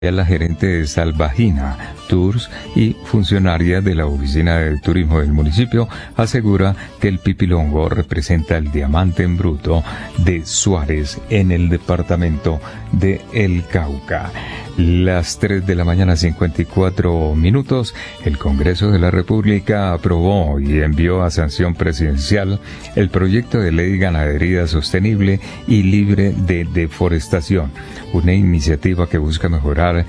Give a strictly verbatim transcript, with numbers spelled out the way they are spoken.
La gerente de Salvagina Tours y funcionaria de la oficina de turismo del municipio asegura que el pipilongo representa el diamante en bruto de Suárez en el departamento de El Cauca. Las tres de la mañana, cincuenta y cuatro minutos, el Congreso de la República aprobó y envió a sanción presidencial el proyecto de ley Ganadería Sostenible y Libre de Deforestación, una iniciativa que busca mejorar